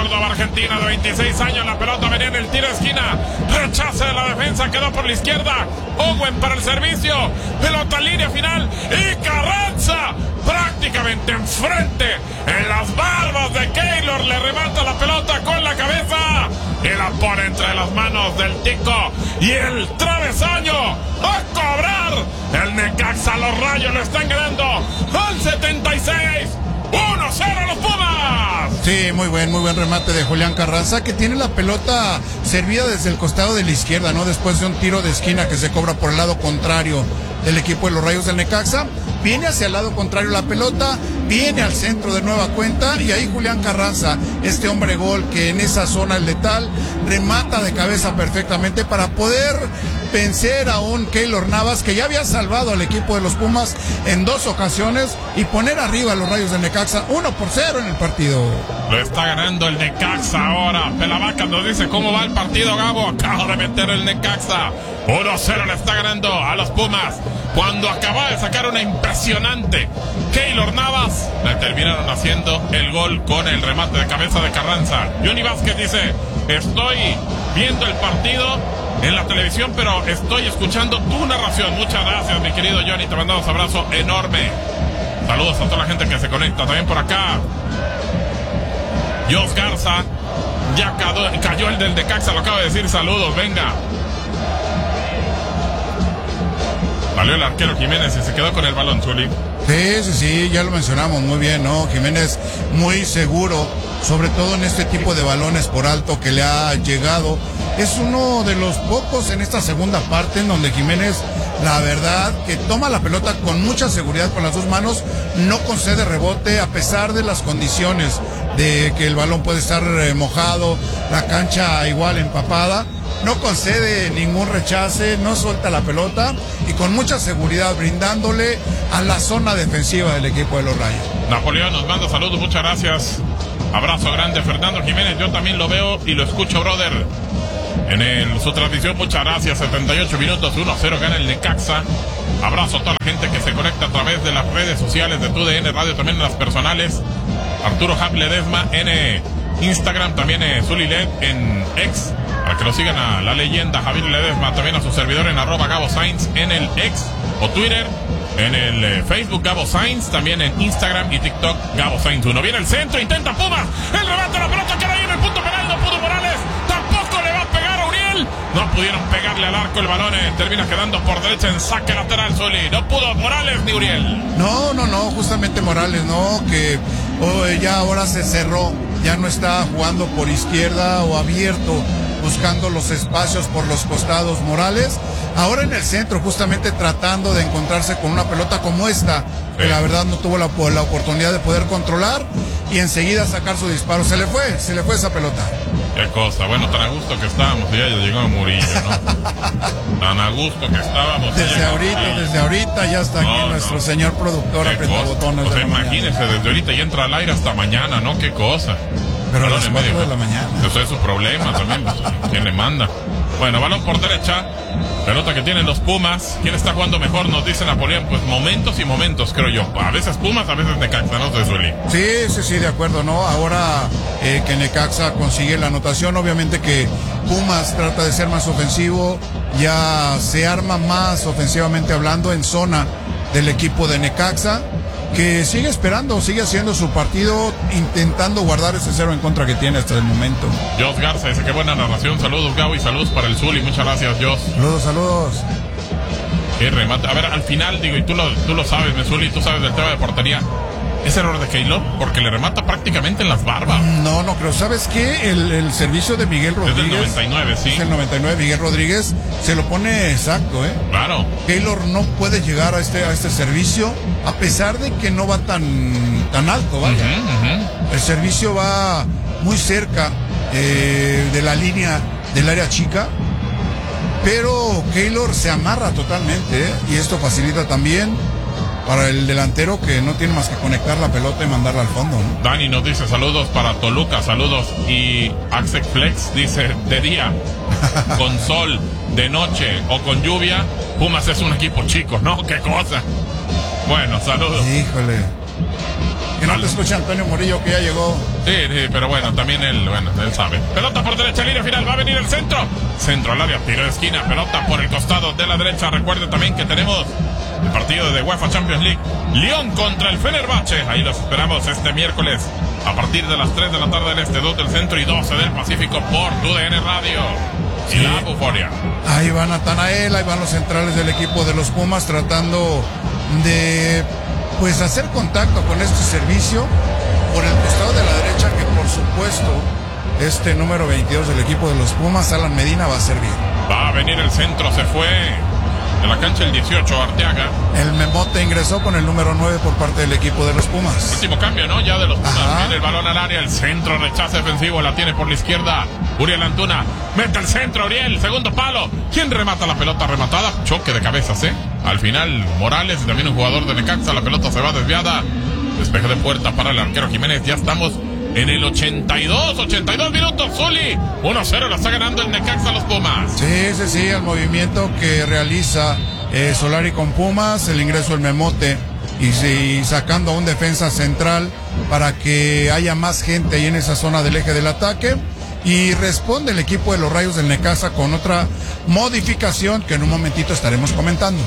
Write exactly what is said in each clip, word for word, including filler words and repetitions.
Córdoba, Argentina, de veintiséis años. La pelota venía en el tiro de esquina. Rechace de la defensa, quedó por la izquierda. Owen para el servicio. Pelota línea final. Y Carranza prácticamente enfrente, en las barbas de Keylor. Le remata la pelota con la cabeza y la pone entre las manos del Tico. Y el travesaño a cobrar. El Necaxa, los Rayos lo están ganando al setenta y seis. uno cero los Pumas. Sí, muy buen, muy buen remate de Julián Carranza, que tiene la pelota servida desde el costado de la izquierda, ¿no? Después de un tiro de esquina que se cobra por el lado contrario del equipo de los Rayos del Necaxa. Viene hacia el lado contrario la pelota, viene al centro de nueva cuenta y ahí Julián Carranza, este hombre gol que en esa zona es letal, remata de cabeza perfectamente para poder vencer a un Keylor Navas que ya había salvado al equipo de los Pumas en dos ocasiones y poner arriba a los Rayos del Necaxa uno por cero en el partido. Lo está ganando el Necaxa ahora. Pelavaca nos dice cómo va el partido, Gabo. Acaba de meter el Necaxa. uno cero le está ganando a los Pumas. Cuando acaba de sacar una impresionante Keylor Navas, le terminaron haciendo el gol con el remate de cabeza de Carranza. Johnny Vázquez dice: estoy viendo el partido en la televisión, pero estoy escuchando tu narración. Muchas gracias, mi querido Johnny. Te mandamos un abrazo enorme. Saludos a toda la gente que se conecta también por acá. Jos Garza, ya cayó, cayó el del Necaxa, lo acaba de decir. Saludos, venga. Salió el arquero Jiménez y se quedó con el balón, Zuli. Sí, sí, sí, ya lo mencionamos muy bien, ¿no? Jiménez muy seguro, sobre todo en este tipo de balones por alto que le ha llegado. Es uno de los pocos en esta segunda parte en donde Jiménez, la verdad, que toma la pelota con mucha seguridad con las dos manos, no concede rebote a pesar de las condiciones de que el balón puede estar mojado, la cancha igual empapada. No concede ningún rechace, no suelta la pelota y con mucha seguridad brindándole a la zona defensiva del equipo de los Rayos. Napoleón nos manda saludos, muchas gracias. Abrazo grande, Fernando Jiménez. Yo también lo veo y lo escucho, brother. En el, su transmisión, muchas gracias. setenta y ocho minutos, uno cero gana el Necaxa. Abrazo a toda la gente que se conecta a través de las redes sociales de T U D N Radio, también en las personales. Arturo Hap Ledesma en Instagram, también eh, Zuli Led en X. Para que lo sigan a la leyenda Javier Ledesma, también a su servidor en arroba Gabo Sainz en el X o Twitter, en el eh, Facebook Gabo Sainz, también en Instagram y TikTok Gabo Sainz uno. Viene el centro, intenta Pumas, el remate, la pelota queda ahí en el punto penal, no pudo Morales, tampoco le va a pegar a Uriel, no pudieron pegarle al arco, el balón eh, termina quedando por derecha en saque lateral, Zuli, no pudo Morales ni Uriel. No, no, no, justamente Morales, no, que oh, ya ahora se cerró, ya no está jugando por izquierda o abierto, buscando los espacios por los costados Morales, ahora en el centro justamente tratando de encontrarse con una pelota como esta, que la verdad no tuvo la, la oportunidad de poder controlar y enseguida sacar su disparo, se le fue, se le fue esa pelota. Qué cosa, bueno, tan a gusto que estábamos, ya llegó Murillo, ¿no? Tan a gusto que estábamos. Desde ahorita, Murillo. desde ahorita ya está aquí no, nuestro no. señor productor aprieta botones. O sea, imagínese, desde ahorita ya entra al aire hasta mañana, ¿no? Qué cosa. Pero a las cuatro de la mañana. Eso es su problema también, pues, ¿quién le manda? Bueno, balón por derecha, pelota que tienen los Pumas. ¿Quién está jugando mejor? Nos dice Napoleón. Pues momentos y momentos, creo yo. A veces Pumas, a veces Necaxa, ¿no? Zuli. Sí, sí, sí, de acuerdo, ¿no? Ahora eh, que Necaxa consigue la anotación, obviamente que Pumas trata de ser más ofensivo, ya se arma más ofensivamente hablando en zona del equipo de Necaxa, que sigue esperando, sigue haciendo su partido, intentando guardar ese cero en contra que tiene hasta el momento. Jos Garza dice: qué buena narración, saludos Gabo y saludos para el Zuli, muchas gracias Jos. Saludos, saludos. Qué remate, a ver, al final, digo, y tú lo, tú lo sabes, Zuli, tú sabes del tema de portería, ¿es error de Keylor? Porque le remata prácticamente en las barbas. No, no creo. ¿Sabes qué? El, el servicio de Miguel Rodríguez. Es del noventa y nueve, sí. Es el noventa y nueve. Miguel Rodríguez se lo pone exacto, ¿eh? Claro. Keylor no puede llegar a este, a este servicio, a pesar de que no va tan, tan alto, vaya. Uh-huh, uh-huh. El servicio va muy cerca eh, de la línea del área chica, pero Keylor se amarra totalmente, ¿eh? Y esto facilita también para el delantero, que no tiene más que conectar la pelota y mandarla al fondo, ¿no? Dani nos dice saludos para Toluca, saludos. Y Axel Flex dice: de día, con sol, de noche o con lluvia, Pumas es un equipo chico, ¿no? ¡Qué cosa! Bueno, saludos. Híjole. Que no te escuche Antonio Murillo, que ya llegó. Sí, sí, pero bueno, también él, bueno, él sabe. Pelota por derecha, línea final, va a venir el centro. Centro al área, tiro de esquina, pelota por el costado de la derecha. Recuerde también que tenemos el partido de UEFA Champions League. Lyon contra el Fenerbahce. Ahí los esperamos este miércoles a partir de las tres de la tarde del este, dos del centro y doce del Pacífico por tu D N Radio. Y sí. La euforia. Ahí va Natanael, ahí van los centrales del equipo de los Pumas tratando de pues hacer contacto con este servicio por el costado de la derecha, que por supuesto este número veintidós del equipo de los Pumas, Alan Medina, va a servir. Va a venir el centro, se fue en la cancha el dieciocho, Arteaga. El Memote ingresó con el número nueve por parte del equipo de los Pumas. Último cambio, ¿no? Ya de los Pumas. Ajá. Viene el balón al área, el centro, rechazo defensivo, la tiene por la izquierda Uriel Antuna. Mete el centro, Uriel, segundo palo. ¿Quién remata la pelota rematada? Choque de cabezas, ¿eh? Al final, Morales, también un jugador de Necaxa, la pelota se va desviada. Despeje de puerta para el arquero Jiménez. Ya estamos en el ochenta y dos, ochenta y dos minutos, Zuli. uno cero, la está ganando el Necaxa a los Pumas. Sí, sí, sí, el movimiento que realiza eh, Solari con Pumas, el ingreso del Memote y, y sacando a un defensa central para que haya más gente ahí en esa zona del eje del ataque. Y responde el equipo de los Rayos del Necaxa con otra modificación que en un momentito estaremos comentando.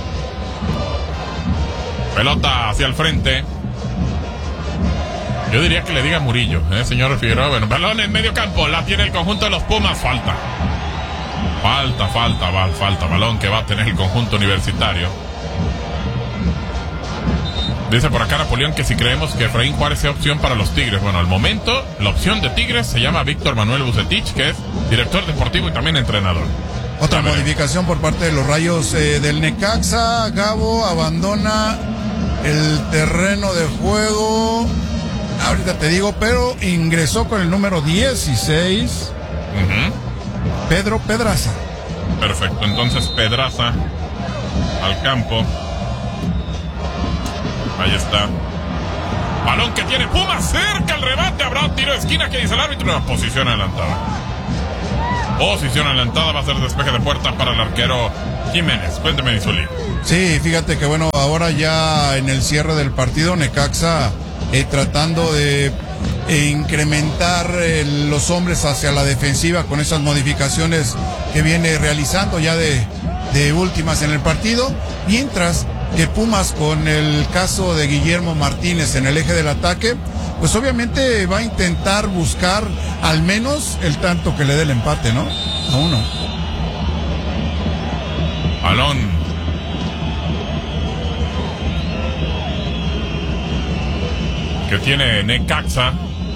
Pelota hacia el frente. Yo diría que le diga Murillo, ¿eh, señor Figueroa? Bueno, balón en medio campo, la tiene el conjunto de los Pumas, falta. Falta, falta, va, falta, balón que va a tener el conjunto universitario. Dice por acá Napoleón que si creemos que Efraín Juárez sea opción para los Tigres. Bueno, al momento, la opción de Tigres se llama Víctor Manuel Bucetich, que es director deportivo y también entrenador. Otra ya modificación por parte de los Rayos eh, del Necaxa. Gabo abandona el terreno de juego. Ahorita te digo, pero ingresó con el número dieciséis. Uh-huh. Pedro Pedraza. Perfecto, entonces Pedraza al campo. Ahí está. Balón que tiene Pumas cerca, el rebate, habrá un tiro de esquina que dice el árbitro. Posición adelantada. Posición adelantada, va a ser despeje de puerta para el arquero Jiménez. Cuénteme, Zuli. Sí, fíjate que bueno, ahora ya en el cierre del partido, Necaxa eh, tratando de eh, incrementar eh, los hombres hacia la defensiva con esas modificaciones que viene realizando ya de, de últimas en el partido, mientras que Pumas, con el caso de Guillermo Martínez en el eje del ataque, pues obviamente va a intentar buscar al menos el tanto que le dé el empate, ¿no? A uno. Balón. Que tiene Necaxa.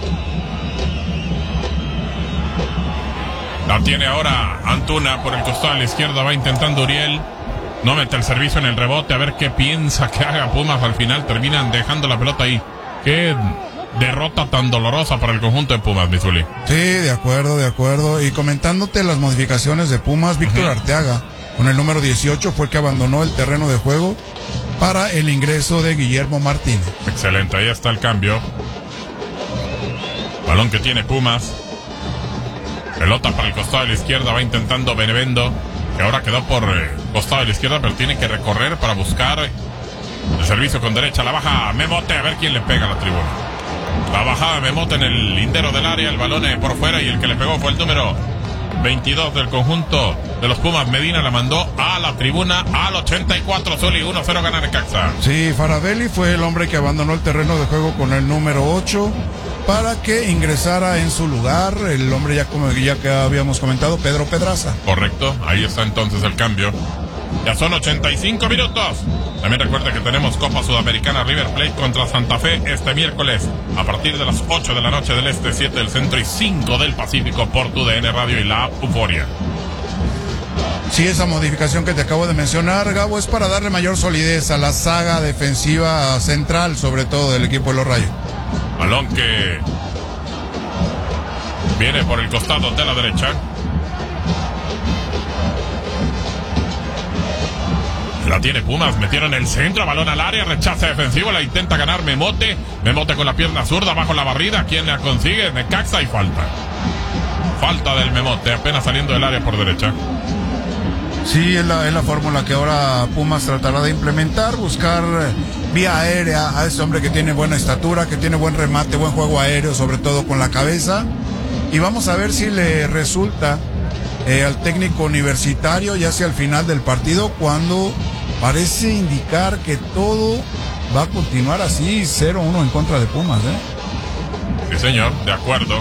La tiene ahora Antuna por el costado a la izquierda, va intentando Uriel. No mete el servicio en el rebote, a ver qué piensa que haga Pumas. Al final terminan dejando la pelota ahí. Qué derrota tan dolorosa para el conjunto de Pumas, Mizuli. Sí, de acuerdo, de acuerdo. Y comentándote las modificaciones de Pumas, Víctor uh-huh. Arteaga, con el número dieciocho, fue el que abandonó el terreno de juego para el ingreso de Guillermo Martínez. Excelente, ahí está el cambio. Balón que tiene Pumas. Pelota para el costado de la izquierda, va intentando Benevendo, que ahora quedó por eh, costado de la izquierda, pero tiene que recorrer para buscar el servicio con derecha. La baja Memote, a ver quién le pega a la tribuna. La bajada Memote en el lindero del área, el balón por fuera, y el que le pegó fue el número veintidós del conjunto de los Pumas. Medina la mandó a la tribuna al ochenta y cuatro, Zuli, uno cero gana Necaxa. Sí, Farabelli fue el hombre que abandonó el terreno de juego con el número ocho para que ingresara en su lugar el hombre ya como ya que habíamos comentado, Pedro Pedraza. Correcto, ahí está entonces el cambio. Ya son ochenta y cinco minutos. También recuerda que tenemos Copa Sudamericana River Plate contra Santa Fe este miércoles a partir de las ocho de la noche del este, siete del centro y cinco del Pacífico por tu D N Radio y la Euforia. Sí, esa modificación que te acabo de mencionar, Gabo, es para darle mayor solidez a la saga defensiva central, sobre todo del equipo de los Rayos. Balón que viene por el costado de la derecha. La tiene Pumas, metieron el centro, balón al área, rechaza defensivo, la intenta ganar Memote. Memote con la pierna zurda bajo la barrida, ¿quién la consigue? Necaxa, y falta. Falta del Memote, apenas saliendo del área por derecha. Sí, es la, es la fórmula que ahora Pumas tratará de implementar, buscar vía aérea a ese hombre que tiene buena estatura, que tiene buen remate, buen juego aéreo, sobre todo con la cabeza. Y vamos a ver si le resulta eh, al técnico universitario ya hacia el final del partido, cuando parece indicar que todo va a continuar así, cero uno en contra de Pumas, ¿eh? Sí, señor, de acuerdo.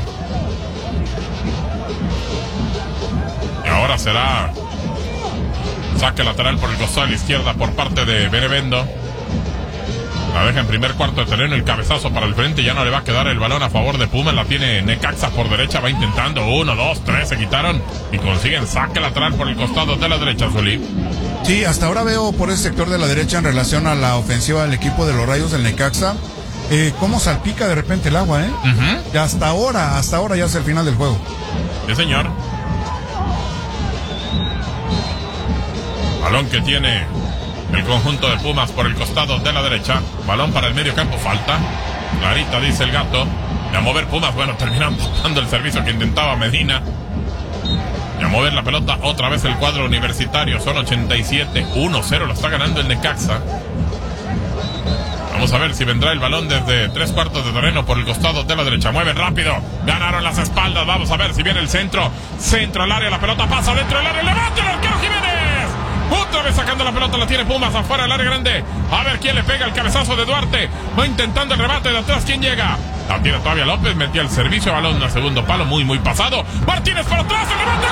Y ahora será saque lateral por el costado de la izquierda por parte de Benevendo. La deja en primer cuarto de terreno, el cabezazo para el frente, ya no le va a quedar el balón a favor de Pumas, la tiene Necaxa por derecha, va intentando, uno, dos, tres, se quitaron y consiguen saque lateral por el costado de la derecha, Zuli. Sí, hasta ahora veo por ese sector de la derecha en relación a la ofensiva del equipo de los Rayos del Necaxa, eh, cómo salpica de repente el agua, ¿eh? Uh-huh. Y hasta ahora, hasta ahora ya es el final del juego. Sí, señor. Balón que tiene el conjunto de Pumas por el costado de la derecha. Balón para el medio campo, falta. Clarita, dice el gato. Y a mover Pumas, bueno, terminando dando el servicio que intentaba Medina. Y a mover la pelota otra vez el cuadro universitario. Son ochenta y siete, uno cero, lo está ganando el Necaxa. Vamos a ver si vendrá el balón desde tres cuartos de terreno por el costado de la derecha. Mueven rápido, ganaron las espaldas. Vamos a ver si viene el centro. Centro al área, la pelota pasa dentro del área. ¡Levanta el arquero Jiménez! Otra vez sacando la pelota, la tiene Pumas afuera del área grande. A ver quién le pega el cabezazo de Duarte. Va intentando el rebate de atrás. ¿Quién llega? La tiene todavía López. Metía el servicio, balón al segundo palo. Muy, muy pasado. Martínez para atrás. El remate.